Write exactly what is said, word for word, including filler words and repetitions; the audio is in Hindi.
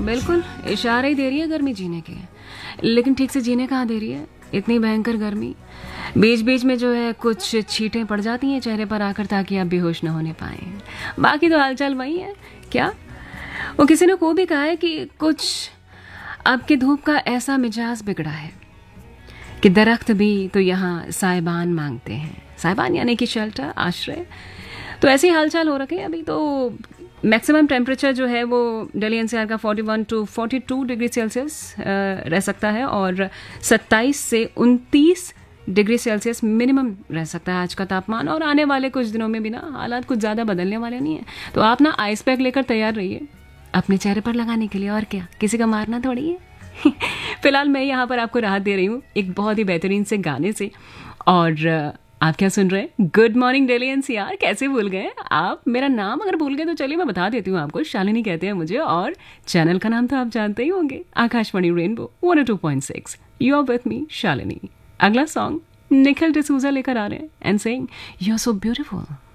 बिल्कुल इशारे ही दे रही है गर्मी जीने के, लेकिन ठीक से जीने कहाँ दे रही है। इतनी भयंकर गर्मी, बीच बीच में जो है कुछ छींटें पड़ जाती हैं चेहरे पर आकर ताकि आप बेहोश न होने पाएं। बाकी तो हालचाल वही है। क्या वो किसी ने को भी कहा है कि कुछ आपके धूप का ऐसा मिजाज बिगड़ा है कि दरख्त भी तो यहाँ साइबान मांगते हैं। साइबान यानी कि शेल्टर, आश्रय। तो ऐसी हालचाल हो रखे हैं। अभी तो मैक्सिमम टेम्परेचर जो है वो दिल्ली एनसीआर का इकतालीस टू बयालीस डिग्री सेल्सियस रह सकता है और सत्ताईस से उनतीस डिग्री सेल्सियस मिनिमम रह सकता है आज का तापमान। और आने वाले कुछ दिनों में भी ना हालात कुछ ज़्यादा बदलने वाले नहीं है। तो आप ना आइस पैक लेकर तैयार रहिए अपने चेहरे पर लगाने के लिए। और क्या, किसी का मारना थोड़ी है। फिलहाल मैं यहाँ पर आपको राहत दे रही हूँ एक बहुत ही बेहतरीन से गाने से। और आप क्या सुन रहे हैं? Good morning Delhi NCR. कैसे भूल गए आप? मेरा नाम अगर भूल गए तो चलिए मैं बता देती हूँ आपको। शालिनी कहते हैं मुझे और चैनल का नाम तो आप जानते ही होंगे, Akashvani rainbow one O two point six. You are with me Shalini. अगला सॉन्ग निखिल डिसूजा लेकर आ रहे हैं and saying you are so beautiful.